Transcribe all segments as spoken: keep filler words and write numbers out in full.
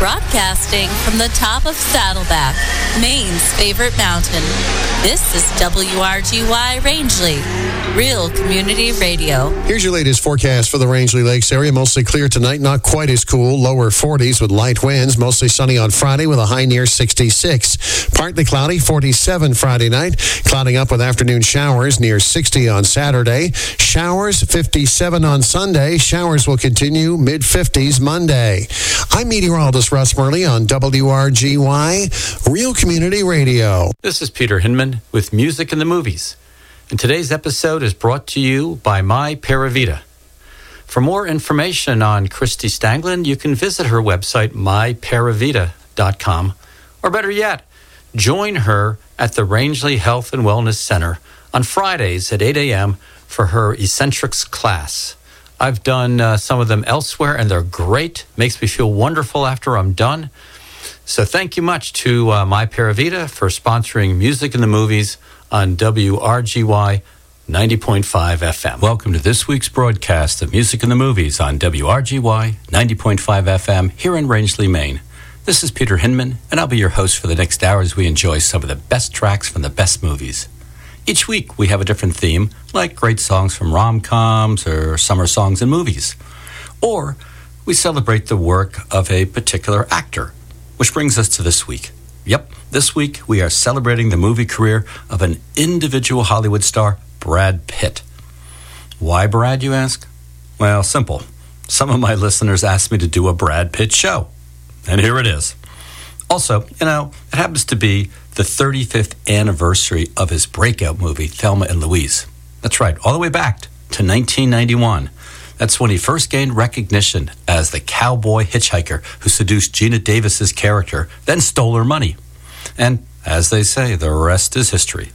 Broadcasting from the top of Saddleback, Maine's favorite mountain. This is W R G Y Rangeley, Real Community Radio. Here's your latest forecast for the Rangeley Lakes area. Mostly clear tonight, not quite as cool. Lower forties with light winds. Mostly sunny on Friday with a high near sixty-six. Partly cloudy, forty-seven Friday night. Clouding up with afternoon showers near sixty on Saturday. Showers, fifty-seven on Sunday. Showers will continue mid-fifties Monday. I'm meteorologist Russ Murley on W R G Y, Real Community Radio. This is Peter Hinman with Music in the Movies. And today's episode is brought to you by My Paravita. For more information on Christy Stanglin, you can visit her website, my paravita dot com. Or better yet, join her at the Rangeley Health and Wellness Center on Fridays at eight a.m. for her Eccentrics class. I've done uh, some of them elsewhere, and they're great. Makes me feel wonderful after I'm done. So thank you much to uh, My Paravita for sponsoring Music in the Movies on W R G Y ninety point five F M. Welcome to this week's broadcast of Music in the Movies on W R G Y ninety point five F M here in Rangeley, Maine. This is Peter Hinman, and I'll be your host for the next hour as we enjoy some of the best tracks from the best movies. Each week, we have a different theme, like great songs from rom-coms or summer songs in movies. Or we celebrate the work of a particular actor, which brings us to this week. Yep, this week we are celebrating the movie career of an individual Hollywood star, Brad Pitt. Why Brad, you ask? Well, simple. Some of my listeners asked me to do a Brad Pitt show, and here it is. Also, you know, it happens to be the thirty-fifth anniversary of his breakout movie, Thelma and Louise. That's right, all the way back to nineteen ninety-one. That's when he first gained recognition as the cowboy hitchhiker who seduced Gina Davis's character, then stole her money. And as they say, the rest is history.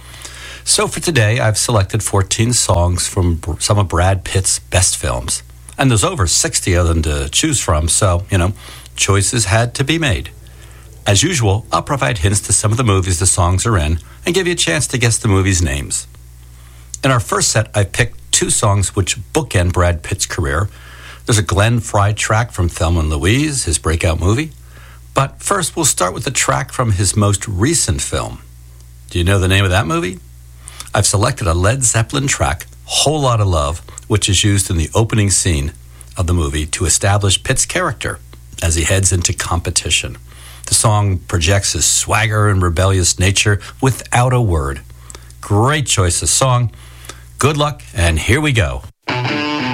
So for today, I've selected fourteen songs from some of Brad Pitt's best films. And there's over sixty of them to choose from, so, you know, choices had to be made. As usual, I'll provide hints to some of the movies the songs are in and give you a chance to guess the movies' names. In our first set, I picked two songs which bookend Brad Pitt's career. There's a Glenn Frey track from Thelma and Louise, his breakout movie. But first, we'll start with the track from his most recent film. Do you know the name of that movie? I've selected a Led Zeppelin track, Whole Lotta Love, which is used in the opening scene of the movie to establish Pitt's character as he heads into competition. The song projects his swagger and rebellious nature without a word. Great choice of song. Good luck, and here we go.